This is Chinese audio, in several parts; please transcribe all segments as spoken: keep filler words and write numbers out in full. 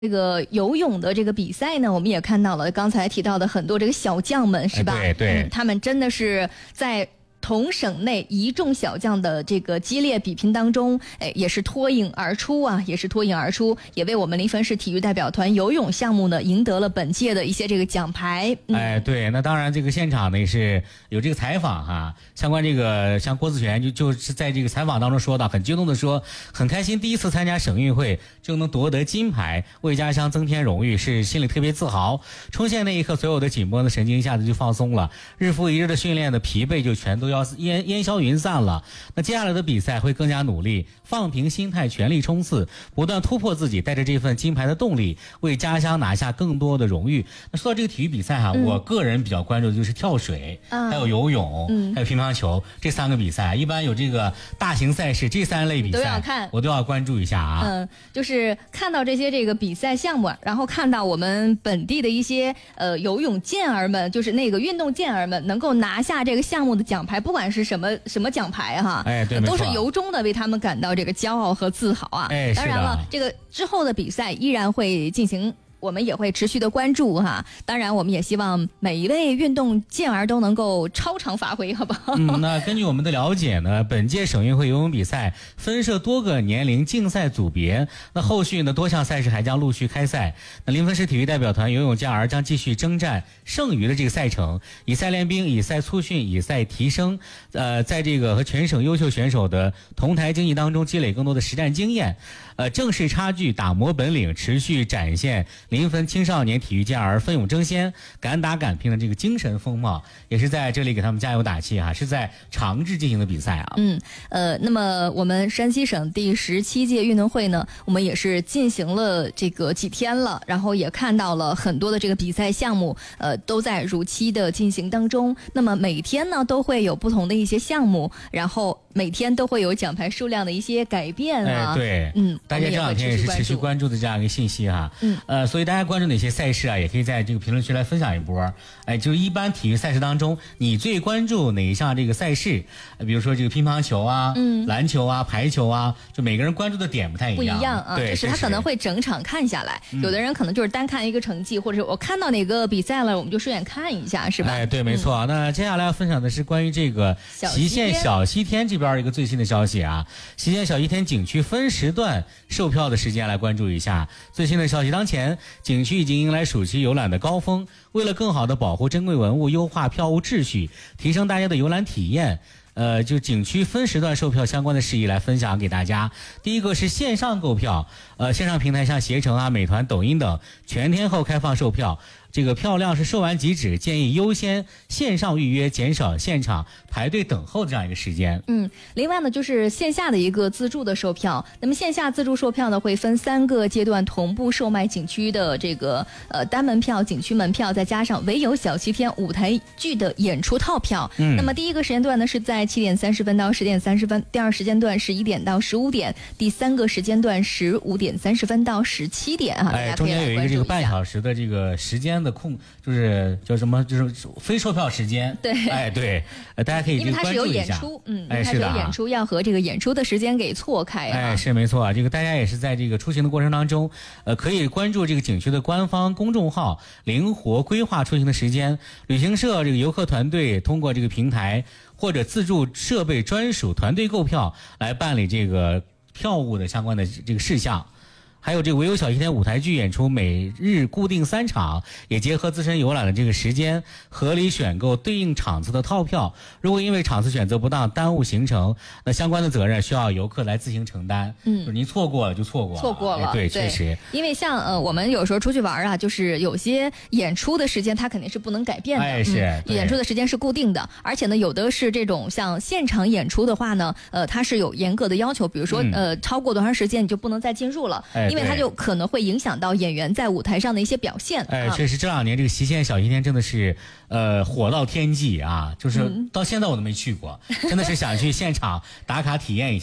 这个游泳的这个比赛呢，我们也看到了刚才提到的很多这个小将们，是吧？ 对对、 嗯，他们真的是在同省内一众小将的这个激烈比拼当中，哎，也是脱颖而出啊，也是脱颖而出，也为我们临汾市体育代表团游泳项目呢赢得了本届的一些这个奖牌。 嗯、哎，对，那当然这个现场呢也是有这个采访哈，相关这个像郭子璇就就是在这个采访当中说到，很激动的说，很开心第一次参加省运会就能夺得金牌，为家乡增添荣誉，是心里特别自豪。冲线那一刻，所有的紧绷的神经一下子就放松了，日复一日的训练的疲惫就全都要烟烟消云散了。那接下来的比赛会更加努力，放平心态，全力冲刺，不断突破自己，带着这份金牌的动力，为家乡拿下更多的荣誉。那说到这个体育比赛哈、嗯，我个人比较关注的就是跳水，嗯、还有游泳、嗯，还有乒乓球这三个比赛。一般有这个大型赛事，这三类比赛都要看， 我都要关注一下啊。 嗯，就是看到这些这个比赛项目，然后看到我们本地的一些呃游泳健儿们，就是那个运动健儿们能够拿下这个项目的奖牌，不管是什么什么奖牌哈， 哎，对， 都是由衷的为他们感到这个骄傲和自豪啊。 哎， 当然了，这个之后的比赛依然会进行。我们也会持续的关注哈，当然我们也希望每一位运动健儿都能够超常发挥，好不好？ 嗯，那根据我们的了解呢，本届省运会游泳比赛分设多个年龄竞赛组别，那后续呢多项赛事还将陆续开赛。那临汾市体育代表团游泳健儿将继续征战剩余的这个赛程，以赛练兵，以赛促训，以赛提升，呃，在这个和全省优秀选手的同台竞技当中积累更多的实战经验，呃，正视差距，打磨本领，持续展现临汾青少年体育健儿奋勇争先、敢打敢拼的这个精神风貌，也是在这里给他们加油打气哈、啊，是在长治进行的比赛啊。 嗯，呃，那么我们山西省第十七届运动会呢，我们也是进行了这个几天了，然后也看到了很多的这个比赛项目，呃，都在如期的进行当中。那么每天呢都会有不同的一些项目，然后每天都会有奖牌数量的一些改变啊。 哎，对， 嗯， 大家这两天也是持续关注的这样一个信息哈、啊。嗯，呃，所以大家关注哪些赛事啊，也可以在这个评论区来分享一波。哎，就是一般体育赛事当中，你最关注哪一项这个赛事？比如说这个乒乓球啊、嗯、篮球啊、排球啊，就每个人关注的点不太一样。 不一样啊， 对， 就是他可能会整场看下来，嗯、有的人可能就是单看一个成绩，或者我看到哪个比赛了，我们就顺眼看一下，是吧？ 哎，对，没错。嗯、那接下来要分享的是关于这个隰县小西天这边一个最新的消息啊，隰县小西天景区分时段售票的时间来关注一下。最新的消息，当前景区已经迎来暑期游览的高峰，为了更好的保护珍贵文物，优化票务秩序，提升大家的游览体验，呃，就景区分时段售票相关的事宜来分享给大家。第一个是线上购票，呃，线上平台像携程啊、美团、抖音等全天候开放售票。这个票量是售完即止，建议优先线上预约，减少现场排队等候的这样一个时间。 嗯，另外呢，就是线下的一个自助的售票。那么线下自助售票呢，会分三个阶段同步售卖景区的这个呃单门票、景区门票，再加上唯有小西天舞台剧的演出套票。嗯，那么第一个时间段呢是在七点三十分到十点三十分，第二时间段十一点到十五点，第三个时间段十五点三十分到十七点啊。 哎，中间有一个这个半小时的这个时间的空，就是叫什么，就是非售票时间。 对， 哎对，呃大家可以因为它是有演出，嗯，哎是的，它是有演出，要和这个演出的时间给错开啊。 哎，是没错啊，这个大家也是在这个出行的过程当中，呃，可以关注这个景区的官方公众号，灵活规划出行的时间。旅行社这个游客团队通过这个平台或者自助设备专属团队购票来办理这个票务的相关的这个事项。还有这个唯有小西天舞台剧演出，每日固定三场，也结合自身游览的这个时间，合理选购对应场次的套票。如果因为场次选择不当耽误行程，那相关的责任需要游客来自行承担。嗯，就是您错过了就错过了， 错过了， 哎、对，确实。 因为像呃，我们有时候出去玩啊，就是有些演出的时间它肯定是不能改变的， 哎是、 嗯，演出的时间是固定的，而且呢，有的是这种像现场演出的话呢，呃，它是有严格的要求，比如说、嗯、呃，超过多长时间你就不能再进入了。哎因为它就可能会影响到演员在舞台上的一些表现。 哎，确实这两年这个隰县小西天真的是，呃，火到天际啊！就是到现在我都没去过，嗯、真的是想去现场打卡体验一下。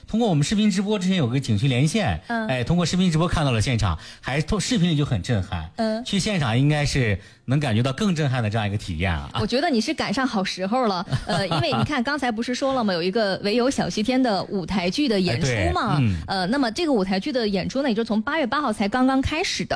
通过我们视频直播，之前有个景区连线， 嗯， 哎，通过视频直播看到了现场，还通视频里就很震撼， 嗯， 去现场应该是能感觉到更震撼的这样一个体验啊。 我觉得你是赶上好时候了，呃，因为你看刚才不是说了吗？有一个唯有小西天的舞台剧的演出嘛， 哎嗯、 呃，那么这个舞台剧的演出呢，也就从八月八号才刚刚开始的。